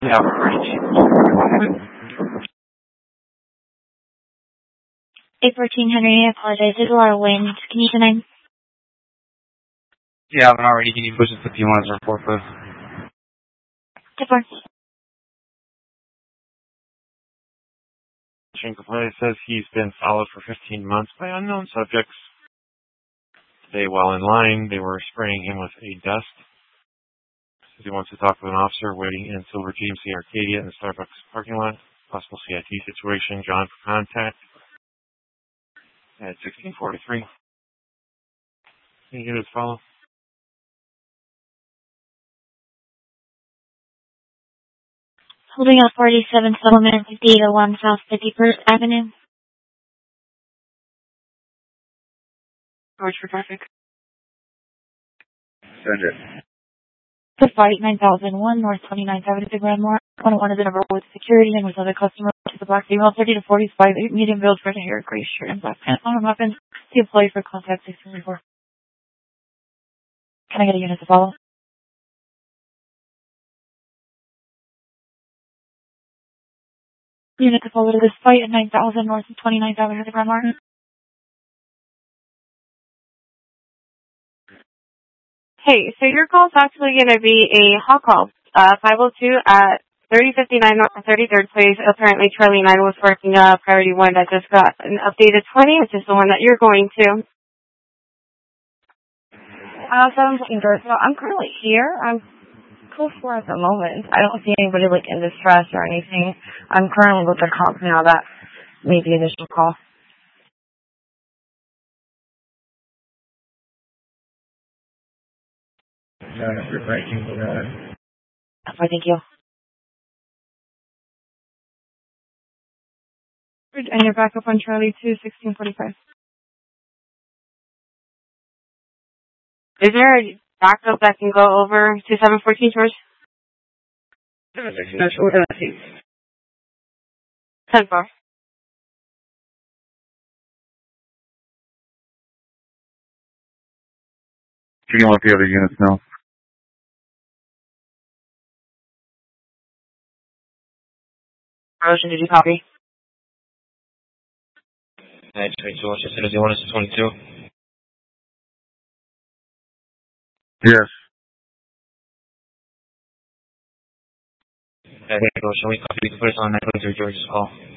Yeah, we're ready. 814 Henry, I apologize. There's a lot of wind. Can you tonight? Yeah, but already. Can you push it to P1 as report, please? 10-4. Complaint says he's been followed for 15 months by unknown subjects. Today, while in line, they were spraying him with a dust. Says he wants to talk with an officer waiting in Silver GMC Arcadia in the Starbucks parking lot. Possible CIT situation. John for contact at 1643. Can you get his follow? Holding up 47 Settlement 5801 South 51st Avenue. George for traffic. Send it. The fight 9001 North 29th Avenue to Grandmore. 101 is in a row with security and with other customers. The black female 30 to 45, medium build, red hair, gray shirt, and black pants on her muffins. The employee for contact 634. Can I get a unit to follow? Unit to follow to this fight at 9000 North 29th Avenue to Grandmore. Hey, so your call's actually going to be a hot call. 502 at 3059 North 33rd Place. Apparently Charlie 9 was working priority 1 that just got an updated 20, which is the one that you're going to. 714 George. So I'm currently here. I'm cool for at the moment. I don't see anybody like in distress or anything. I'm currently with the cops now. That made the initial call. Thank you. And you're back up on Charlie 2, 1645. Is there a backup that can go over to 714 George? 10-4. You can let the other units know. Motion, did you copy? Hey, 22, what's your city? 1 is 22. Yes. Okay, so shall we copy? We can put it on 923 George's call.